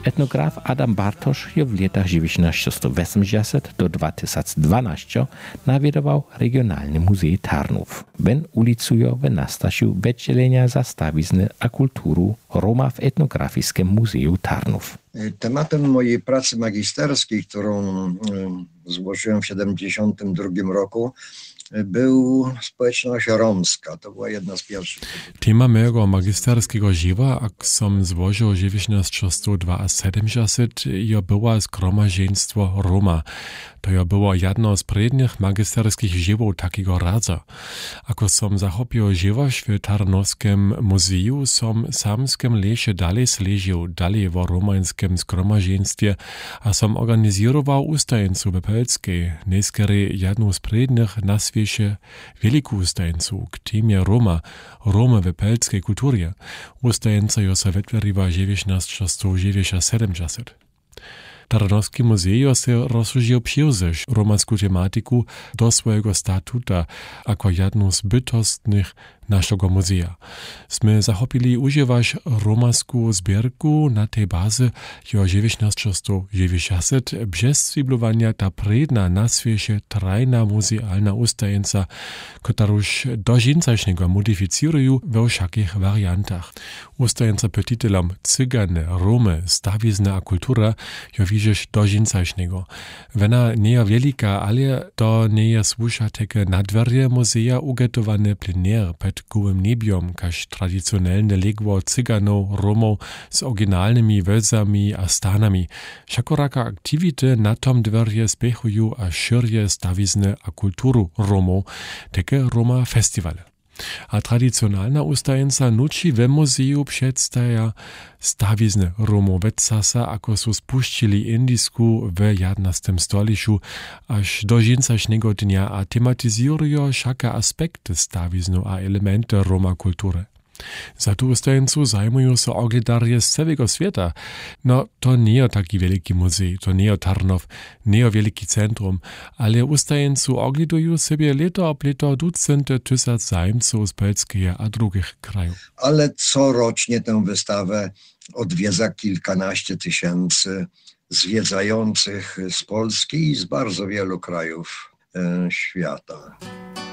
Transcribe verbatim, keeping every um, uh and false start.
Etnograf Adam Bartosz je w latach dziewięćdziesiątych osiemdziesiątych do dwa tysiące dwanaście nawiedował Regionalny Muzej Tarnów. Ben ulicuje w Nastasiu wydzielenia za stawizny a kulturu Roma w Etnografiskim Muzeum Tarnów. Tematem mojej pracy magisterskiej, którą złożyłem w siedemdziesiątym drugim roku, był społeczność romska. To była jedna z pierwszych. Tema mojego magisterskiego żywa, jak som złożył dziewięćdziesiąt dwa a siedemdziesiąt, jo było zgromadzeństwo Roma. To jo było jedno z przednich magisterskich żywów takiego radza. Ako som zachopił żywość w Tarnowskim Muzeum, som samskim lesie dalej sležił, dalej w romańskim zgromadzeństwie, a som organizował ustajeńcu w Pelskiej, neskery jedną z przednich na świecie wielką ustajeńcu k temie Roma, Roma w pelskiej kulturze. Ustajeńca jo se wytworiła dziewięćdziesiąt siedemdziesiąt. Tarnowski Muzeum se rozszerzył przyjrzeć romanską tematyku do swojego statuta jako jedną z bytostnych naszego muzea. Sme zachopili używać romanską zbierku na tej bazy jo dziewięćdziesiąt dziewięćdziesiąt bez swiblowania ta predna na świecie trajna muzealna ustajeńca, któraż do dzińcaśnego modyfikują we wszakich wariantach. Ustajeńca petitelom Cygane, Romy, stawizna a kultura jo widzisz do dzińcaśnego. Wena nie jest wielika, ale to nie jest słusza takie nadwerje muzea ugotowany plener pod gołym niebiom, każ tradycjonalne legło Cyganów, Romów z oryginalnymi wezami a stanami. Wszakoraka aktywity na tom dwerje spiechują a szyrje stawizny a kulturu Romów, takie Roma festiwale. A tradycjonalna ustajeńca nuci we muzeju przedstawia stawizny Romowecasa, ako su spuścili indisku w jedenastym stoliczu, aż do dzińcaśnego dnia a tematyzują wszelkie aspekty stawiznu a elementy Roma kultury. Za tu ustajeńcu zajmują się oglądarje z całego świata. No, to nie jest taki wielki muzej, to nie jest Tarnów, nie jest wielki centrum, ale ustajeńcu oglądają sobie leto ob leto ducenty tysiąc zajmców z Polskiego a drugich krajów. Ale corocznie tę wystawę odwiedza kilkanaście tysięcy zwiedzających z Polski i z bardzo wielu krajów e, świata.